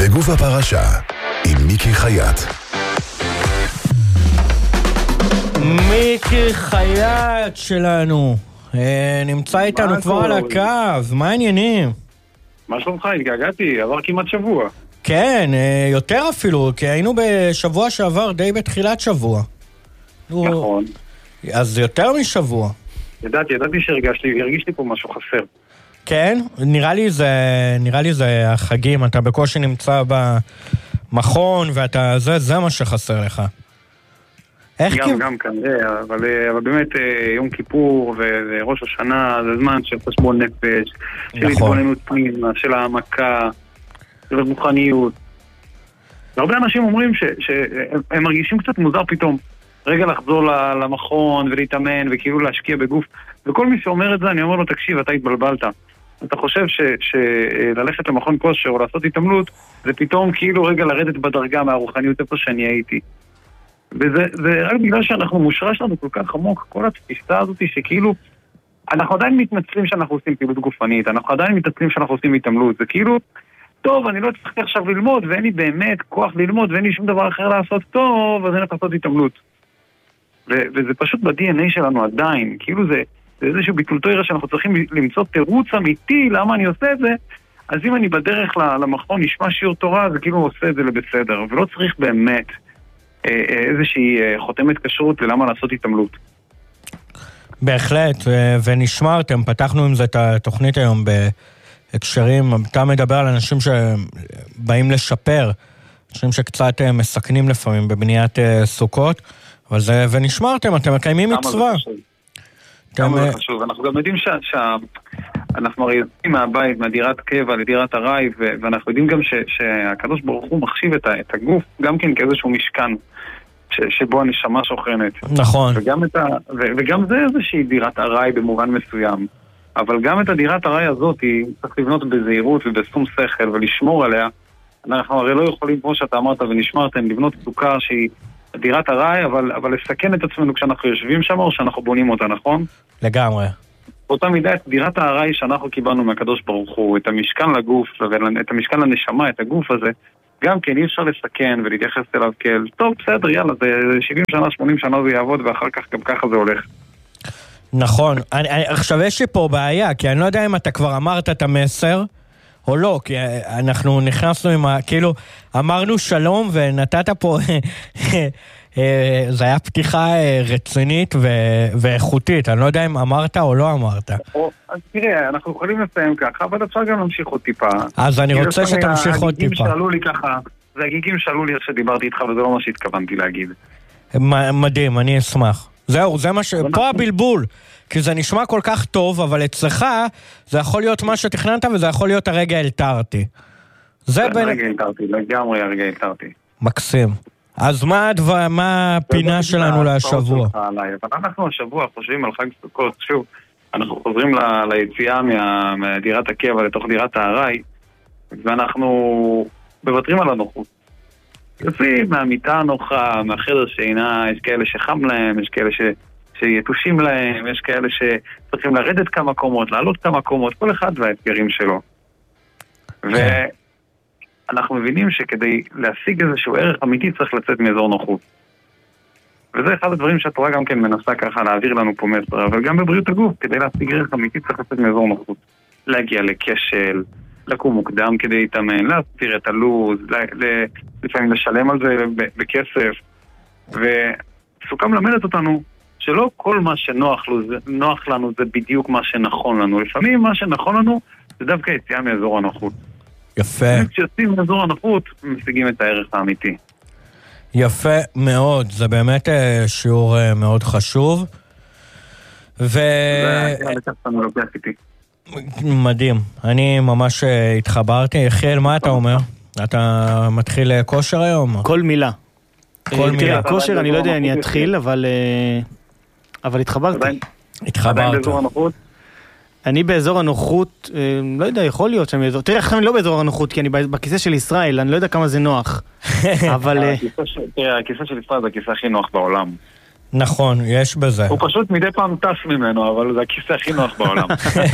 בגוף הפרשה, עם מיקי חייט. מיקי חייט שלנו נמצא איתנו כבר על הקו. מה העניינים? מה שלומך? התגעגעתי, עבר כמעט שבוע. כן, יותר אפילו, כי היינו בשבוע שעבר די בתחילת שבוע. נכון. אז יותר משבוע. ידעתי שהרגיש לי פה משהו חסר. כן? נראה לי זה החגים, אתה בקושי נמצא במכון, ואתה, זה מה שחסר לך. גם כנראה, אבל באמת יום כיפור וראש השנה זה זמן של חשבון נפש, של התבוננות פנימה, של העמקה, של רוחניות. והרבה אנשים אומרים שהם מרגישים קצת מוזר פתאום, רגע לחזור למכון ולהתאמן וכאילו להשקיע בגוף, וכל מי שאומר את זה אני אומר לו, תקשיב, אתה התבלבלת. אתה חושב שללכת למכון כושר או לעשות התעמלות זה פתאום כאילו רגע לרדת בדרגה מהרוחניות איפה שאני הייתי. וזה רק בגלל שאנחנו מושרש לנו כל כך עמוק, כל התפיסה הזאת שכאילו אנחנו עדיין מתנצלים שאנחנו עושים פעילות גופנית, אנחנו עדיין מתנצלים שאנחנו עושים התעמלות, זה כאילו, טוב, אני לא צריכה עכשיו ללמוד ואין לי באמת כוח ללמוד ואין לי שום דבר אחר לעשות טוב, אז אין לך לעשות התעמלות. וזה פשוט ב-DNA שלנו עדיין, כאילו זה איזשהו ביטולטוירה שאנחנו צריכים למצוא תירוץ אמיתי למה אני עושה את זה, אז אם אני בדרך למכון נשמע שיעור תורה, זה כאילו עושה את זה לבסדר, ולא צריך באמת איזושהי חותמת כשרות ללמה לעשות התעמלות. בהחלט, ונשמרתם, פתחנו עם זה את התוכנית היום בהקשרים, אתה מדבר על אנשים שבאים לשפר, אנשים שקצת מסכנים לפעמים בבניית סוכות, אבל זה, ונשמרתם, אתם מקיימים מצווה. כמה זה חשוב, אנחנו גם יודעים אנחנו הרי יוצאים מהבית, מהדירת קבע לדירת ארעי, ואנחנו יודעים גם שהקדוש ברוך הוא מחשיב את הגוף גם כן כאיזשהו משכן שבו הנשמה שוכנת. נכון. וגם זה איזושהי דירת ארעי במובן מסוים. אבל גם את הדירת ארעי הזאת צריך לבנות בזהירות ובשום שכל ולשמור עליה. אנחנו הרי לא יכולים, כמו שאתה אמרת ונשמרתם, לבנות סוכה שהיא דירת ארעי, אבל לסכן את עצמנו כשאנחנו יושבים שם או שאנחנו בונים אותה, נכון? לגמרי. באותה מידה את דירת הארעי שאנחנו קיבלנו מהקדוש ברוך הוא, את המשכן לגוף, את המשכן לנשמה, את הגוף הזה, גם כן אי אפשר לסכן ולהתייחס אליו כאל, טוב, בסדר, יאללה, זה 70 שנה, 80 שנה זה יעבוד, ואחר כך גם ככה זה הולך. נכון. עכשיו יש לי פה בעיה, כי אני לא יודע אם אתה כבר אמרת את המסר, או לא, כי אנחנו נכנסנו עם כאילו, אמרנו שלום ונתת פה, זה היה פתיחה רצינית ואיכותית, אני לא יודע אם אמרת או לא אמרת. אז תראה, אנחנו יכולים לסיים ככה, אבל אפשר גם להמשיך עוד טיפה. אז אני רוצה שתמשיך עוד טיפה. שאלו לי ככה, זה הגיגים שאלו לי איך שדיברתי איתך, וזה לא מה שהתכוונתי להגיד. מדהים, אני אשמח. זהו, זה מה פה הבלבול. כי זה נשמע כל כך טוב, אבל אצלך זה יכול להיות מה שתכננת, וזה יכול להיות הרגע אלתרתי. זה הרגע אלתרתי, לגמרי הרגע אלתרתי. מקסים. אז מה הפינה שלנו להשבוע? אבל אנחנו השבוע חושבים על חג סוכות, שוב, אנחנו חוזרים ליציאה מהדירת הקבע לתוך דירת הארעי, ואנחנו מוותרים על הנוחות. יוצאים מהמיטה הנוחה, מהחדר שינה, יש כאלה שחם להם, יש כאלה שיתושים להם, יש כאלה שצריכים לרדת כמה קומות, לעלות כמה קומות, כל אחד והאתגרים שלו. ואנחנו מבינים שכדי להשיג איזשהו ערך אמיתי צריך לצאת מאזור נוחות. וזה אחד הדברים שהתורה גם כן מנסה ככה להעביר לנו פה מסר, אבל גם בבריאות הגוף, כדי להשיג ערך אמיתי צריך לצאת מאזור נוחות. להגיע לכשל, לקום מוקדם כדי להתאמן, להסתיר את הלוז, לפעמים לשלם על זה בכסף. וסוכה מלמדת אותנו שלא כל מה שנוח לנו זה בדיוק מה שנכון לנו. לפעמים מה שנכון לנו זה דווקא יציאה מאזור הנוחות. יפה. כשיוצאים מאזור הנוחות משיגים את הערך האמיתי. יפה מאוד, זה באמת שיעור מאוד חשוב. מדהים, אני ממש התחברתי. יחיאל, מה אתה אומר? אתה מתחיל כושר היום? כל מילה. תראה, כושר אני לא יודע אני אתחיל, אבל התחברתי. התחברת. אני באזור הנוחות, לא יודע, יכול להיות שם באזור, תראה, עכשיו אני לא באזור הנוחות, כי אני בכיסא של ישראל, אני לא יודע כמה זה נוח, אבל... תראה, הכיסא של ישראל זה הכיסא הכי נוח בעולם. נכון, יש בזה. הוא פשוט מדי פעם טס ממנו, אבל זה הכיסא הכי נוח בעולם.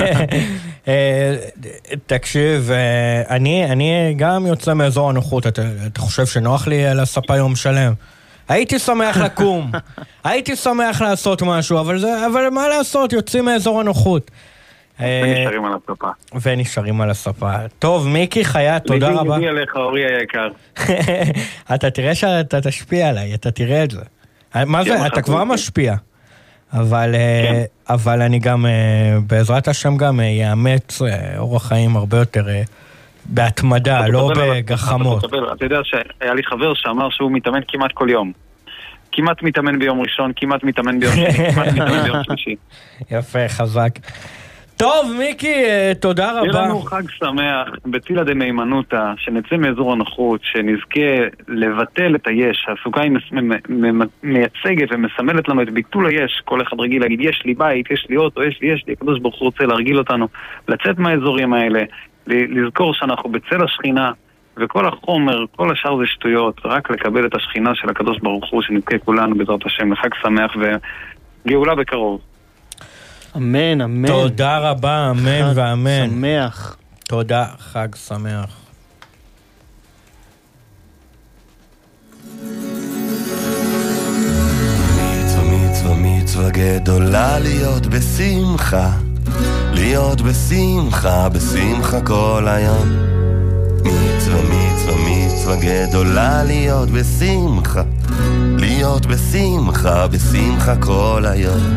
תקשיב, אני גם יוצא מאזור הנוחות, אתה חושב שנוח לי על הספה יום שלם? הייתי שמח לקום, הייתי שמח לעשות משהו, אבל מה לעשות, יוצאים מאזור הנוחות. ונשארים על הספה. ונשארים על הספה. טוב, מיקי חייט, תודה רבה. ליבי עליך, אורי היקר. אתה תראה שאתה תשפיע עליי, אתה תראה את זה. מה זה? אתה כבר משפיע. אבל אני גם, בעזרת השם גם יאמץ אורח חיים הרבה יותר בהתמדה, לא בגחמות. אתה יודע שהיה לי חבר שאמר שהוא מתאמן כמעט כל יום. כמעט מתאמן ביום ראשון, כמעט מתאמן ביום שני, כמעט מתאמן ביום שלישי. יפה, חזק. טוב, מיקי, תודה רבה. יהיה לנו חג שמח, בצילה דמיימנותה, שנצא מאזור הנוחות, שנזכה לבטל את היש. הסוכה היא מייצגת ומסמלת לנו את ביטול היש. כל אחד רגיל להגיד, יש לי בית, יש לי אוטו, יש לי. הקדוש ברוך הוא רוצה להרגיל אותנו, לצאת מהאזורים האלה, לזכור שאנחנו בצל השכינה, וכל החומר, כל השאר זה שטויות, רק לקבל את השכינה של הקדוש ברוך הוא, שנזכה כולנו בעזרת השם לחג שמח וגאולה בקרוב. אמן, אמן. תודה רבה, אמן ואמן. חג שמח. תודה, חג שמח. מצווה גדולה להיות בשמחה, להיות בשמחה, בשמחה כל היום. מצווה גדולה להיות בשמחה, להיות בשמחה, בשמחה כל היום.